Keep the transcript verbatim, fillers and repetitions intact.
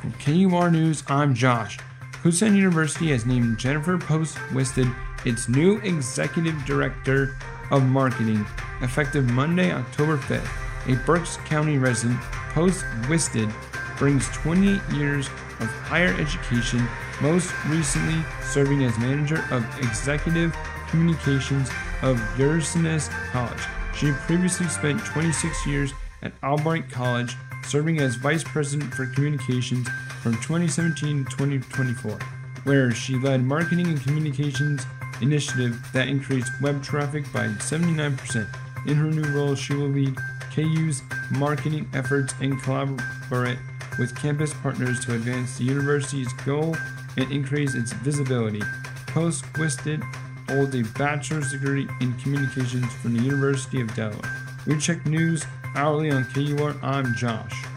From K U R News, I'm Josh. Kutztown University has named Jennifer Post-Wisted its new Executive Director of Marketing, effective Monday, October fifth. A Berks County resident, Post-Wisted brings twenty-eight years of higher education, most recently serving as Manager of Executive Communications of Ursinus College. She previously spent twenty-six years at Albright College, serving as Vice President for Communications from twenty seventeen to twenty twenty-four, where she led marketing and communications initiative that increased web traffic by seventy-nine percent. In her new role, she will lead K U's marketing efforts and collaborate with campus partners to advance the university's goal and increase its visibility. Post-Wisted holds a bachelor's degree in communications from the University of Delaware. We check news hourly on K U R. I'm Josh.